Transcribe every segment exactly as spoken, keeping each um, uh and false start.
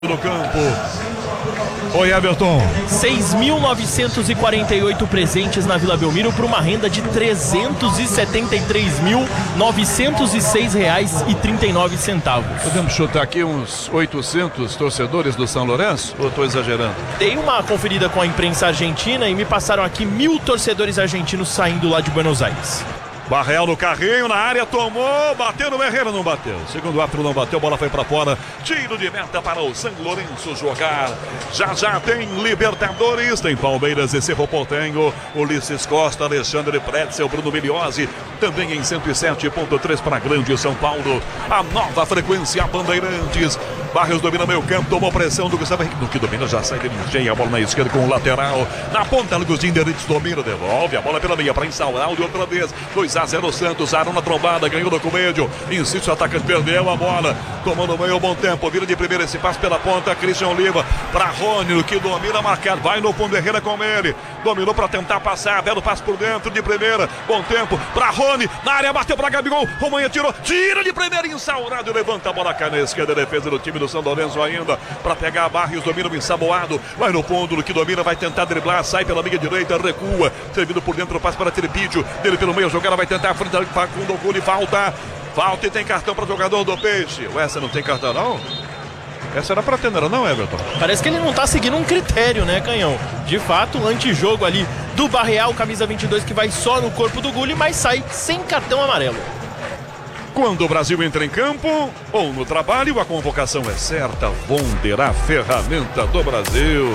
no campo. Oi, Everton. seis mil novecentos e quarenta e oito presentes na Vila Belmiro por uma renda de trezentos e setenta e três mil novecentos e seis reais e trinta e nove centavos. Podemos chutar aqui uns oitocentos torcedores do São Lourenço? Ou estou exagerando? Dei uma conferida com a imprensa argentina e me passaram aqui mil torcedores argentinos saindo lá de Buenos Aires. Barreal no carrinho, na área, tomou, bateu no Herrera, não bateu. Segundo árbitro não bateu, bola foi pra fora. Tiro de meta para o São Lourenço jogar. Já já tem Libertadores, tem Palmeiras e Cerro Porteño. Ulisses Costa, Alexandre Pretzel, Bruno Miliozzi. Também em cento e sete ponto três para Grande São Paulo. A nova frequência Bandeirantes. Barrios domina meio campo, tomou pressão do Gustavo Henrique. No que domina, já sai dele cheia. A bola na esquerda com o lateral. Na ponta, Agostinho Deritz domina, devolve. A bola pela meia para Insaurraldo outra vez. dois a zero Santos, Arão na trombada, ganhou do Comédio. Insiste, o atacante perdeu a bola. Tomando meio, bom tempo. Vira de primeira esse passe pela ponta. Christian Oliva para Rony, no que domina, marcado. Vai no fundo, Herrera com ele. Dominou para tentar passar. Belo passe por dentro de primeira. Bom tempo para Rony. Na área, bateu para Gabigol. Romanha tirou. Tira de primeira, Insaurraldo. Levanta a bola, cai na esquerda. Defesa do time do São Lourenço ainda. Para pegar Barrios, domina o ensaboado. Vai no fundo, no que domina, vai tentar driblar. Sai pela meia direita, recua. Servido por dentro, passe para Tripídio. Dele pelo meio, a jogada vai tentar. Frente ao Facundo Guli, falta. Falta e tem cartão para o jogador do Peixe. Ué, essa não tem cartão, não? Essa era pra ter, não, Everton? Parece que ele não tá seguindo um critério, né, Canhão? De fato, o antijogo ali do Barreal, camisa vinte e dois, que vai só no corpo do Guli, mas sai sem cartão amarelo. Quando o Brasil entra em campo ou no trabalho, a convocação é certa. Vonder, a ferramenta do Brasil.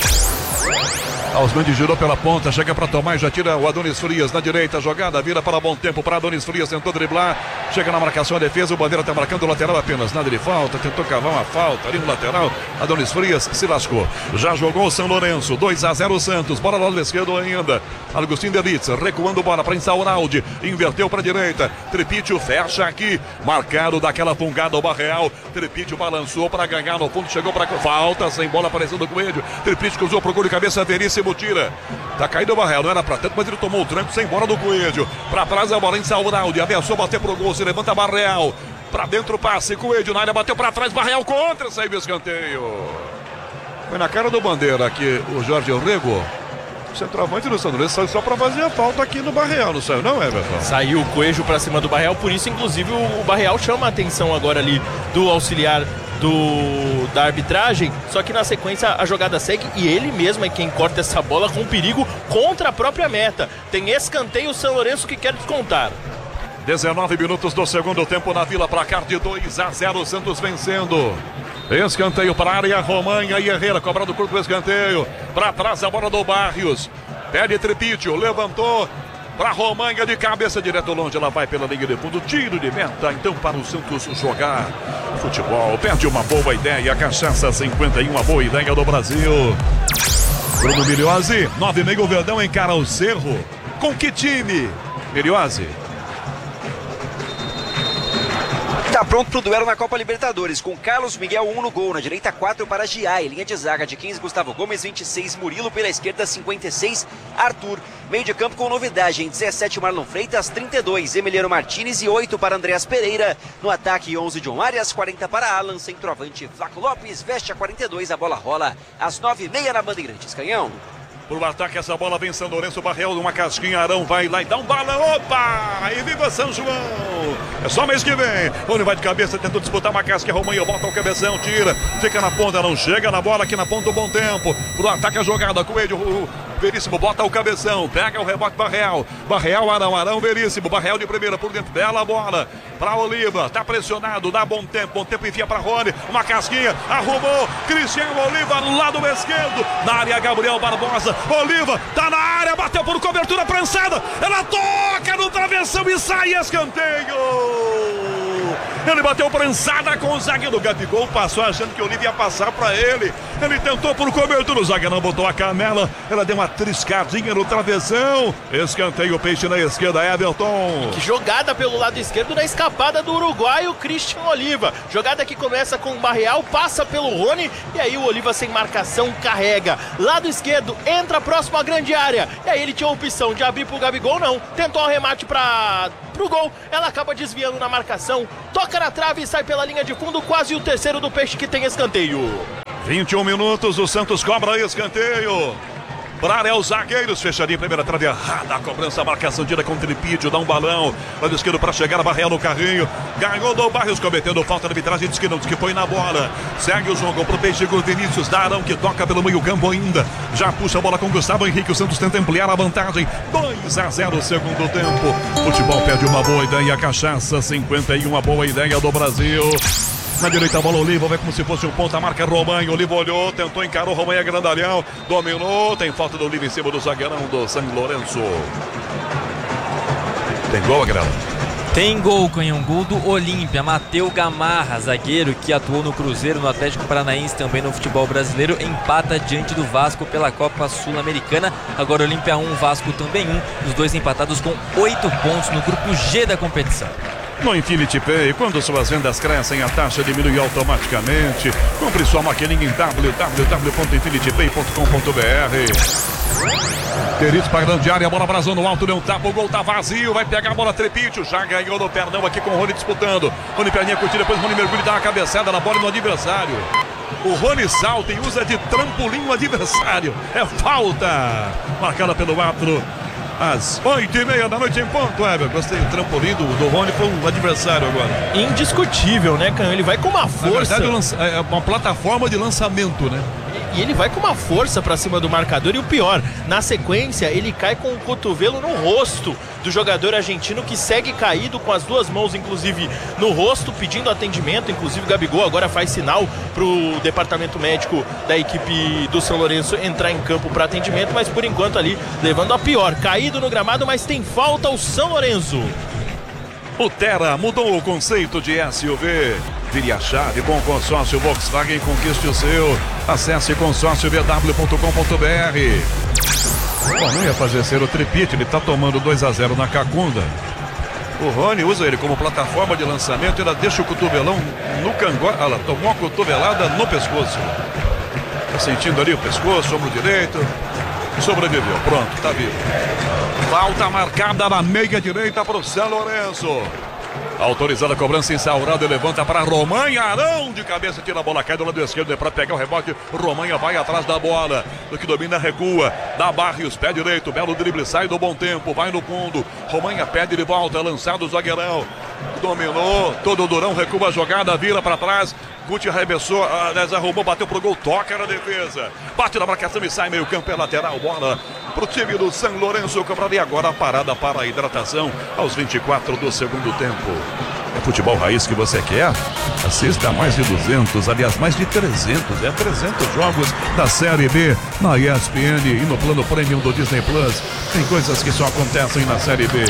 Osmandi girou pela ponta, chega para tomar e já tira o Adonis Frias na direita. Jogada vira para bom tempo para Adonis Frias, tentou driblar. Chega na marcação, a defesa, o Bandeira está marcando o lateral apenas. Nada de falta, tentou cavar uma falta ali no lateral. Adonis Frias se lascou. Já jogou o São Lourenço, dois a zero Santos. Bola lá do esquerdo ainda. Agostinho Deritz recuando bola para Insaurraldo. Inverteu para a direita. Tripítio fecha aqui. Marcado daquela fungada o Barreal. Tripítio balançou para ganhar no fundo, chegou para falta, sem bola aparecendo o Coelho. Tripítio cruzou pro gol de cabeça, Veríssimo tira. Tá caído o Barreal, não era pra tanto, mas ele tomou o tranco sem bola do Coelho. Pra trás a bola em Insaurraldo. Ameaçou bater pro gol, se levanta Barreal. Pra dentro o passe, Coelho na área, bateu pra trás, Barreal contra, saiu o escanteio. Foi na cara do Bandeira aqui o Jorge Orrego. O centroavante do São Lourenço saiu só pra fazer a falta aqui no Barreal, não saiu não, Everton? Saiu o Coelho pra cima do Barreal, por isso inclusive o Barreal chama a atenção agora ali do auxiliar do, da arbitragem, só que na sequência a jogada segue e ele mesmo é quem corta essa bola com perigo contra a própria meta. Tem escanteio o São Lourenço que quer descontar. dezenove minutos do segundo tempo na Vila, placar de dois a zero, Santos vencendo. Escanteio para a área, Romanha e Herrera cobrando o curto escanteio. Para trás a bola do Barrios. Pede Tripítio, levantou para Romanha de cabeça direto longe. Ela vai pela linha de fundo, tiro de meta. Então para o Santos jogar futebol. Perde uma boa ideia, Cachaça cinquenta e um, a boa ideia do Brasil. Bruno Miliozzi, nove e meio, o Verdão encara o Cerro. Com que time, Miliozzi? Tá pronto pro duelo na Copa Libertadores, com Carlos Miguel um no gol, na direita quatro para Giai, linha de zaga de quinze, Gustavo Gomes, vinte e seis, Murilo, pela esquerda cinquenta e seis, Arthur, meio de campo com novidade, em dezessete, Marlon Freitas, trinta e dois, Emiliano Martinez e oito para Andreas Pereira, no ataque onze, John Arias, quarenta para Alan, centroavante Flaco Lopes, veste a quarenta e dois, a bola rola às nove e meia na Bandeirantes, Canhão. Por ataque, essa bola vem São Lourenço, Barreal, uma casquinha, Arão vai lá e dá um balão, opa! E viva São João! É só mês que vem. Rony vai de cabeça, tentou disputar uma casquinha, Romanha bota o cabeção, tira, fica na ponta, não chega na bola aqui na ponta, bom tempo. Por ataque, a jogada, Coelho, o Veríssimo bota o cabeção, pega o rebote Barreal, Barreal, Arão, Arão, Veríssimo, Barreal de primeira por dentro, bela bola para Oliva, tá pressionado, dá bom tempo, bom tempo, enfia para Rony, uma casquinha, arrumou, Cristiano Oliva, lado esquerdo, na área, Gabriel Barbosa, Oliva, tá na área, bateu por cobertura prensada, ela toca no travessão e sai, escanteio! Ele bateu prensada com o zagueiro, Gabigol passou achando que o Oliva ia passar pra ele, ele tentou por cobertura, o zagueiro não botou a canela, ela deu uma triscadinha no travessão, escanteio, Peixe na esquerda, Everton. Que jogada pelo lado esquerdo na escapada do uruguaio Christian Oliva, jogada que começa com o Barreal, passa pelo Rony e aí o Oliva sem marcação carrega, lado esquerdo, entra próximo à grande área, e aí ele tinha a opção de abrir pro Gabigol, não, tentou o remate pra pro gol, ela acaba desviando na marcação, toca na trave e sai pela linha de fundo, quase o terceiro do Peixe, que tem escanteio. vinte e um minutos, o Santos cobra escanteio. Para área, os zagueiros, fechadinho, primeira trave errada, a cobrança, a marcação tira com o Tripídio, dá um balão, lado esquerdo para chegar, a Barreal no carrinho, ganhou do Barrios, cometendo falta de arbitragem, diz que não, diz que foi na bola, segue o jogo pro Peixe com o Vinícius Darão, que toca pelo meio campo ainda, já puxa a bola com Gustavo Henrique, o Santos tenta ampliar a vantagem, dois a zero segundo tempo, futebol pede uma boa ideia, cachaça, cinquenta e um, uma boa ideia do Brasil. Na direita a bola, Oliva, vai como se fosse um ponta, marca Romain, Oliva olhou, tentou, encarou, Romain é grandalhão, dominou, tem falta do Oliva em cima do zagueirão do São Lourenço. Tem gol, Agrela? Tem gol, Canhão, gol do Olímpia, Mateu Gamarra, zagueiro que atuou no Cruzeiro, no Atlético Paranaense, também no futebol brasileiro, empata diante do Vasco pela Copa Sul-Americana. Agora Olímpia um, Vasco também um, os dois empatados com oito pontos no grupo G da competição. No Infinity Pay, quando suas vendas crescem, a taxa diminui automaticamente. Compre sua maquininha em w w w ponto infinity pay ponto com ponto b r. Queridos para grande área, a bola brasou no alto, deu um tapa, o gol tá vazio, vai pegar a bola Trepítio, já ganhou no perdão aqui com o Rony disputando. Rony perninha curtida, depois o Rony mergulha e dá uma cabeçada na bola no adversário. O Rony salta e usa de trampolim o adversário. É falta, marcada pelo árbitro. Às oito e meia da noite em ponto, Eber. Gostei, o trampolim do, do Rony foi um adversário agora. Indiscutível, né, Canhão? Ele vai com uma força. Na verdade, é uma plataforma de lançamento, né? E ele vai com uma força pra cima do marcador. E o pior, na sequência, ele cai com o cotovelo no rosto do jogador argentino, que segue caído com as duas mãos, inclusive, no rosto, pedindo atendimento. Inclusive, o Gabigol agora faz sinal pro departamento médico da equipe do São Lourenço entrar em campo para atendimento, mas por enquanto ali, levando a pior. Caído no gramado, mas tem falta o São Lourenço. O Terra mudou o conceito de S U V. Vire a chave com o consórcio Volkswagen, conquiste o seu. Acesse consórcio v w ponto com ponto b r. Bom, não ia fazer ser o Tripite, ele tá tomando dois a zero na Cacunda. O Rony usa ele como plataforma de lançamento, ele deixa o cotovelão no cangote. Ela tomou uma cotovelada no pescoço. Tá sentindo ali o pescoço, ombro direito. Sobreviveu, pronto, tá vivo. Falta marcada na meia direita para o São Lourenço. Autorizada a cobrança instaurada, levanta para Romain, Arão de cabeça, tira a bola, cai do lado esquerdo, é para pegar o rebote. Romain vai atrás da bola, do que domina, recua, dá Barrios, pé direito, belo drible, sai do bom tempo, vai no fundo. Romain pede de volta, lançado o zagueirão, dominou, todo o durão, recua a jogada, vira para trás. Guti arremessou, desarrumou, bateu pro gol, toca na defesa, bate na marcação e sai meio campo, é lateral, bola pro time do São Lourenço. E agora a parada para a hidratação aos vinte e quatro do segundo tempo. É futebol raiz que você quer? Assista a mais de duzentos, aliás, mais de trezentos, é trezentos jogos da Série B na E S P N e no plano premium do Disney Plus. Tem coisas que só acontecem na Série B.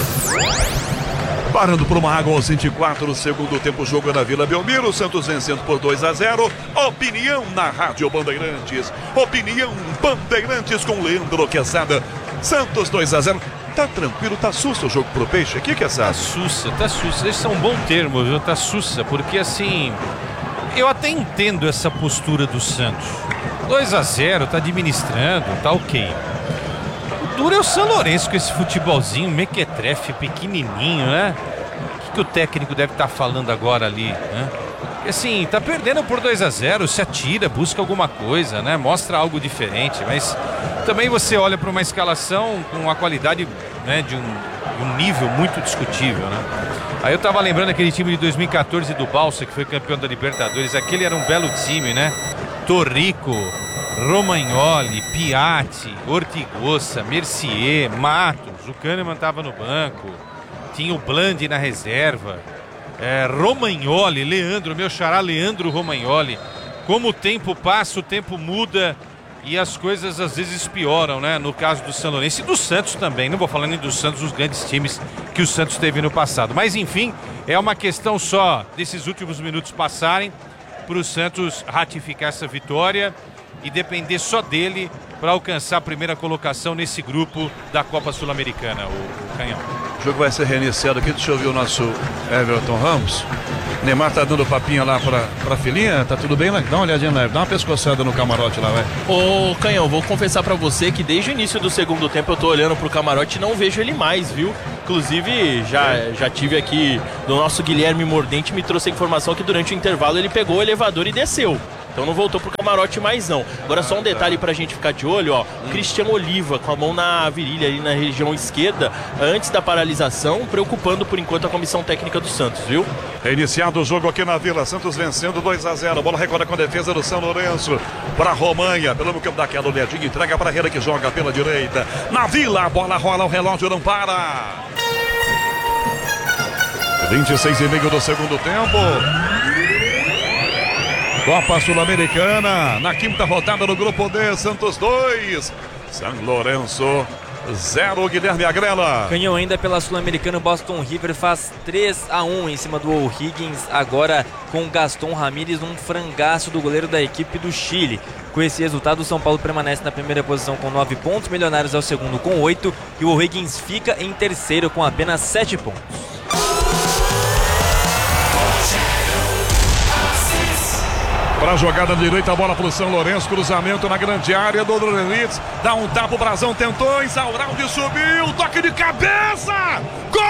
Parando por uma água aos vinte e quatro, segundo tempo, jogo na Vila Belmiro, Santos vencendo por dois a zero. Opinião na Rádio Bandeirantes. Opinião Bandeirantes com Leandro Quesada. Santos dois a zero. Tá tranquilo, tá sussa o jogo pro Peixe aqui, Quesada? Tá sussa, tá sussa. Esse é um bom termo, viu? Tá sussa, porque assim, eu até entendo essa postura do Santos. dois a zero, tá administrando, tá ok. Duro é o São Lourenço com esse futebolzinho mequetrefe, pequenininho, né? O que, que o técnico deve estar falando agora ali, né? Porque assim, tá perdendo por dois a zero, se atira, busca alguma coisa, né? Mostra algo diferente, mas também você olha para uma escalação com uma qualidade, né, de um, de um nível muito discutível, né? Aí eu tava lembrando aquele time de dois mil e quatorze do Balsa, que foi campeão da Libertadores. Aquele era um belo time, né? Torrico, Romagnoli, Piatti, Ortigosa, Mercier, Matos, o Kahneman estava no banco, tinha o Blandi na reserva, é, Romagnoli, Leandro, meu xará Leandro Romagnoli. Como o tempo passa, o tempo muda e as coisas às vezes pioram, né? No caso do São Lourenço e do Santos também, não vou falar nem do Santos, os grandes times que o Santos teve no passado. Mas enfim, é uma questão só desses últimos minutos passarem para o Santos ratificar essa vitória e depender só dele para alcançar a primeira colocação nesse grupo da Copa Sul-Americana, o, o Canhão. O jogo vai ser reiniciado aqui. Deixa eu ver o nosso Everton Ramos. Neymar tá dando papinha lá pra, pra filhinha. Tá tudo bem, né? Dá uma olhadinha lá. Dá uma pescoçada no camarote lá, vai. Ô, Canhão, vou confessar pra você que desde o início do segundo tempo eu tô olhando pro camarote e não vejo ele mais, viu? Inclusive, já, já tive aqui do nosso Guilherme Mordente, me trouxe a informação que durante o intervalo ele pegou o elevador e desceu. Então não voltou pro camarote mais não. Agora só um detalhe pra gente ficar de olho, ó. Hum. Cristiano Oliva com a mão na virilha ali na região esquerda, antes da paralisação, preocupando por enquanto a comissão técnica do Santos, viu? Reiniciado o jogo aqui na Vila, Santos vencendo dois a zero. Bola recorda com a defesa do São Lourenço para Romanha, pelo meio campo daquela olhadinha, entrega para Herrera que joga pela direita. Na Vila, a bola rola, o relógio não para. vinte e seis e meio do segundo tempo. Copa Sul-Americana, na quinta rodada do Grupo D, Santos dois, São Lourenço zero, Guilherme Agrela. Canhão ainda pela Sul-Americana, o Boston River faz três a um em cima do O'Higgins, agora com Gaston Ramírez, um frangaço do goleiro da equipe do Chile. Com esse resultado, o São Paulo permanece na primeira posição com nove pontos, Milionários é o segundo com oito e o O'Higgins fica em terceiro com apenas sete pontos. Para a jogada direita, a bola para o São Lourenço, cruzamento na grande área do Dorelitz, dá um tapa, o Brazão tentou, Insaurralde subiu, toque de cabeça, gol!